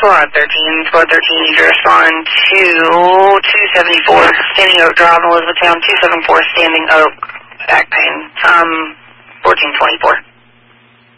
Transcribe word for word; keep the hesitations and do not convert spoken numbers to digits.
Squad thirteen. Squad thirteen, you can respond to two seventy-four Standing Oak Drive, Elizabethtown, two seventy-four Standing Oak, back pain, time fourteen twenty-four.